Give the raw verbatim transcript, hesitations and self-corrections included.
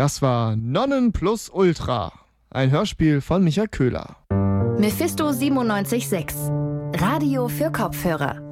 Das war Nonnen plus Ultra, ein Hörspiel von Michael Köhler. Mephisto siebenundneunzig Komma sechs. Radio für Kopfhörer.